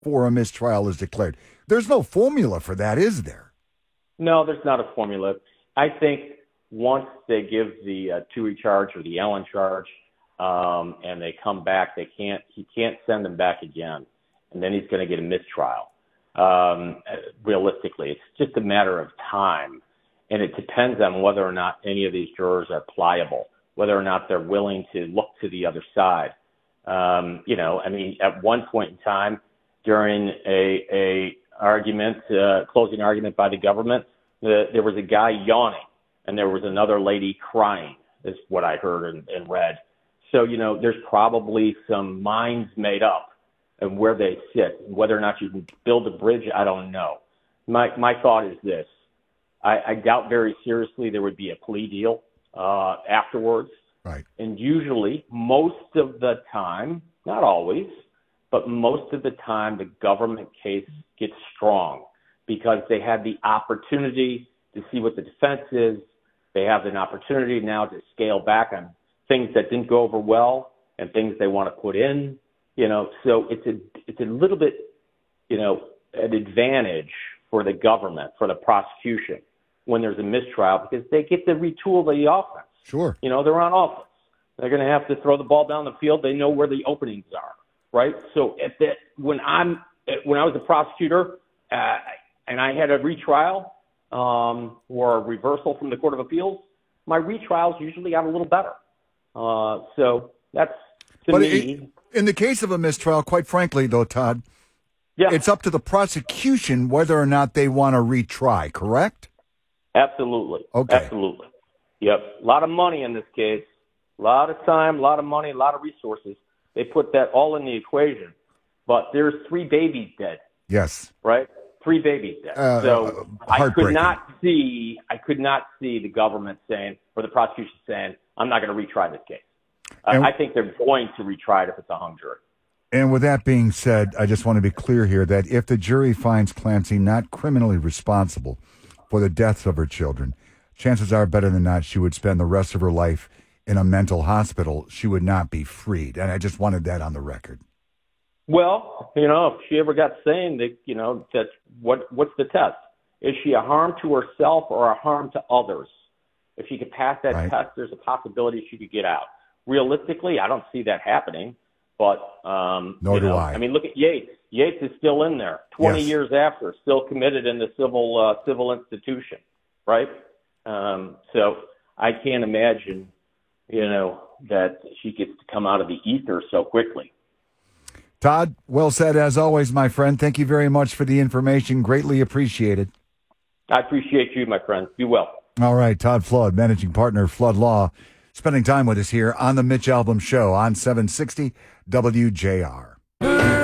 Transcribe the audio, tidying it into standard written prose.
before a mistrial is declared. There's no formula for that, is there? No, there's not a formula. I think once they give the Toohey charge or the Allen charge, and they come back, he can't send them back again, and then he's going to get a mistrial. Realistically, it's just a matter of time, and it depends on whether or not any of these jurors are pliable, whether or not they're willing to look to the other side. At one point in time during a closing argument by the government, there was a guy yawning, and there was another lady crying, is what I heard and read. So, there's probably some minds made up and where they sit. Whether or not you can build a bridge, I don't know. My thought is this. I doubt very seriously there would be a plea deal afterwards. Right. And usually, most of the time, not always, but most of the time, the government case gets strong because they had the opportunity to see what the defense is. They have an opportunity now to scale back on things that didn't go over well and things they want to put in. So it's a little bit, an advantage for the government, for the prosecution, when there's a mistrial, because they get to retool the offense. Sure. They're on offense. They're going to have to throw the ball down the field. They know where the openings are, right? So when I was a prosecutor and I had a retrial or a reversal from the Court of Appeals, my retrials usually got a little better. So that's to me. In the case of a mistrial, quite frankly, though, Todd, it's up to the prosecution whether or not they want to retry, correct? Absolutely. Okay. Absolutely. Yep. A lot of money in this case, a lot of time, a lot of money, a lot of resources. They put that all in the equation. But there's 3 babies dead. Yes. Right? 3 babies dead. So I could not see the government saying, or the prosecution saying, I'm not going to retry this case. I think they're going to retry it if it's a hung jury. And with that being said, I just want to be clear here that if the jury finds Clancy not criminally responsible for the deaths of her children, chances are better than not she would spend the rest of her life in a mental hospital. She would not be freed. And I just wanted that on the record. Well, if she ever got sane, that's what's the test? Is she a harm to herself or a harm to others? If she could pass that test, there's a possibility she could get out. Realistically, I don't see that happening, but nor do I. I mean, look at Yates. Yates is still in there, 20 years after, still committed in the civil institution, right? So I can't imagine, that she gets to come out of the ether so quickly. Todd, well said as always, my friend. Thank you very much for the information. Greatly appreciated. I appreciate you, my friend. Be well. All right, Todd Flood, managing partner of Flood Law, spending time with us here on the Mitch Albom Show on 760 WJR.